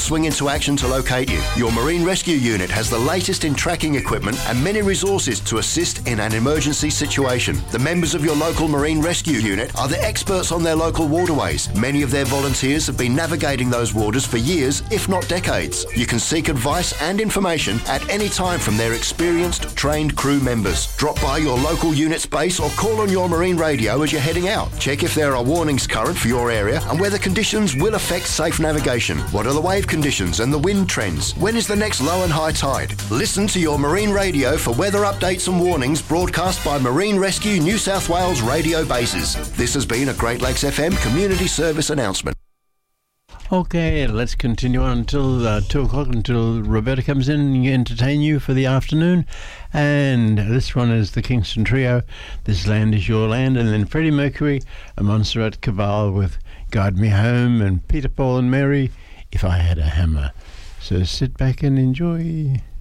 swing into action to locate you. Your Marine Rescue Unit has the latest in tracking equipment and many resources to assist in an emergency situation. The members of your local Marine Rescue Unit are the experts on their local waterways. Many of their volunteers have been navigating those waters for years, if not decades. You can seek advice and information at any time from their experienced, trained crew members. Drop by your local unit's base or call on your marine radio as you're heading out. Check if there are warnings current for your area and whether conditions will affect safe navigation. What are the wave conditions and the wind trends? When is the next low and high tide? Listen to your marine radio for weather updates and warnings broadcast by Marine Rescue New South Wales radio bases. This has been a Great Lakes FM community service announcement. Okay, let's continue on until 2 o'clock, until Roberta comes in and entertain you for the afternoon. And this one is the Kingston Trio, This Land Is Your Land, and then Freddie Mercury and Montserrat Cabal with Guide Me Home, and Peter, Paul and Mary, If I Had a Hammer. So sit back and enjoy.